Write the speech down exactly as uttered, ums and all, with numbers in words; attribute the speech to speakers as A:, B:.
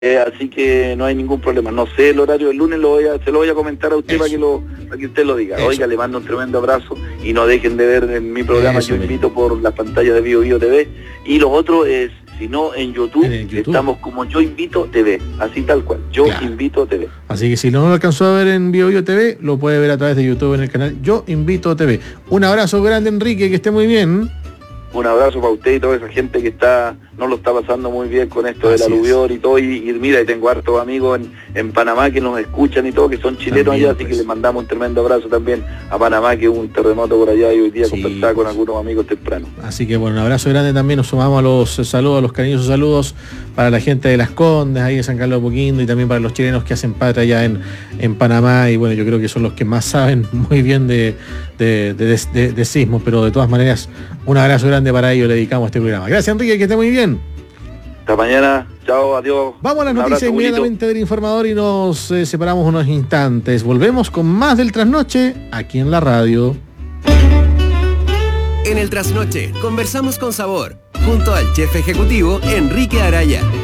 A: Eh, así que no hay ningún problema. No sé el horario del lunes, lo voy a, se lo voy a comentar a usted para que, lo, para que usted lo diga.
B: Eso.
A: Oiga, le mando un tremendo abrazo y no dejen de ver en mi programa.
B: Eso,
A: Yo
B: bien.
A: invito por las pantallas de Bio Bio T V. Y lo otro es, si no, en YouTube,
B: En el YouTube.
A: estamos como Yo Invito T V, así tal cual, Yo
B: Claro.
A: Invito T V.
B: Así que si no lo alcanzó a ver en Bio Bio T V, lo puede ver a través de YouTube en el canal Yo Invito T V. Un abrazo grande, Enrique, que esté muy bien.
A: Un abrazo para usted y toda esa gente que está no lo está pasando muy bien con esto del
B: Así
A: aluvión y todo. Y, y mira, y tengo hartos amigos en, en Panamá que nos escuchan y todo, que son chilenos
B: También,
A: allá, así
B: pues.
A: que les mandamos un tremendo abrazo también a Panamá, que hubo un terremoto por allá y hoy día
B: Sí,
A: conversaba con
B: pues.
A: algunos amigos temprano.
B: Así que bueno, un abrazo grande también. Nos sumamos a los saludos, a los cariñosos saludos para la gente de Las Condes, ahí de San Carlos de Apoquindo, y también para los chilenos que hacen patria allá en, en Panamá. Y bueno, yo creo que son los que más saben muy bien de, de, de, de, de, de sismos, pero de todas maneras, un abrazo grande para ellos, le dedicamos a este programa. Gracias, Enrique, que esté muy bien.
A: Hasta mañana, chao, adiós.
B: Vamos a las
A: Un
B: noticias
A: abrazo,
B: inmediatamente del informador y nos eh, separamos unos instantes. Volvemos con más del Trasnoche aquí en la radio.
C: En el Trasnoche conversamos con sabor, junto al chef ejecutivo Enrique Araya.